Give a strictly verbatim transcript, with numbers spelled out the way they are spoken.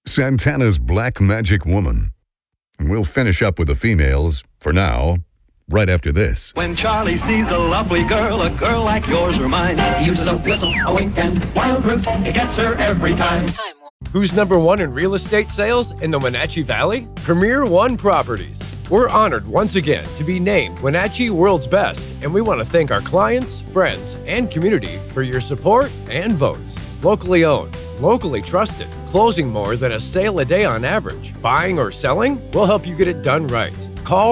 Santana's Black Magic Woman. And we'll finish up with the females, for now, right after this. When Charlie sees a lovely girl, a girl like yours or mine, he uses a whistle, a wink, and wild root. It gets her every time. Who's number one in real estate sales in the Wenatchee Valley? Premier One Properties. We're honored once again to be named Wenatchee World's Best, and we want to thank our clients, friends, and community for your support and votes. Locally owned, locally trusted, closing more than a sale a day on average. Buying or selling? We'll help you get it done right.